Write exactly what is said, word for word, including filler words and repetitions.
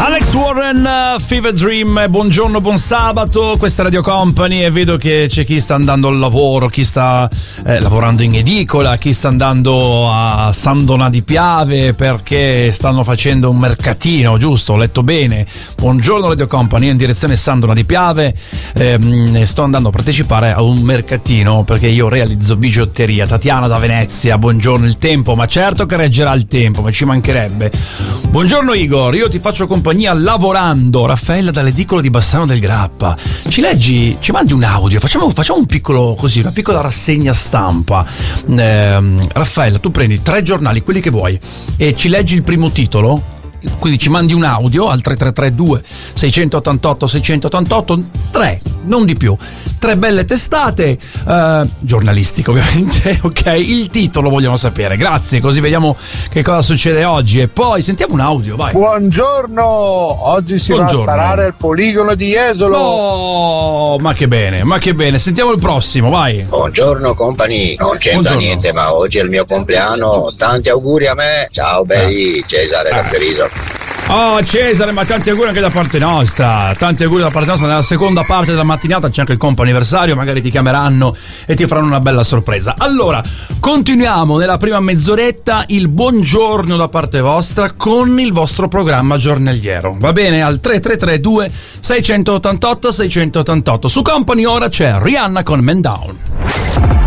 Alex Warren, uh, Fever Dream, buongiorno, buon sabato, questa è Radio Company e vedo che c'è chi sta andando al lavoro, chi sta eh, lavorando in edicola, chi sta andando a San Donà di Piave perché stanno facendo un mercatino, giusto? Ho letto bene. Buongiorno Radio Company, in direzione San Donà di Piave, ehm, sto andando a partecipare a un mercatino perché io realizzo bigiotteria. Tatiana da Venezia, buongiorno, il tempo, ma certo che reggerà il tempo, ma ci mancherebbe. Buongiorno Igor, io ti faccio compagnia lavorando. Raffaella dall'edicola di Bassano del Grappa, ci leggi, ci mandi un audio, facciamo, facciamo un piccolo così, una piccola rassegna stampa. eh, Raffaella, tu prendi tre giornali, quelli che vuoi, e ci leggi il primo titolo, quindi ci mandi un audio al tre tre tre due sei otto otto sei otto otto, tre, non di più, tre belle testate eh, giornalistiche ovviamente, ok? Il titolo vogliamo sapere, grazie, così vediamo che cosa succede oggi e poi sentiamo un audio, vai. Buongiorno, oggi si Buongiorno. va a sparare al poligono di Jesolo. Oh, ma che bene, ma che bene, sentiamo il prossimo, vai. Buongiorno company, non c'entra Buongiorno. niente, ma oggi è il mio compleanno, tanti auguri a me, ciao belli, Cesare da Treviso. Oh Cesare, ma tanti auguri anche da parte nostra, tanti auguri da parte nostra. Nella seconda parte della mattinata c'è anche il compo anniversario, magari ti chiameranno e ti faranno una bella sorpresa. Allora, continuiamo nella prima mezz'oretta il buongiorno da parte vostra con il vostro programma giornaliero, va bene? Al tre tre tre due sei otto otto sei otto otto. Su Company ora c'è Rihanna con Man Down.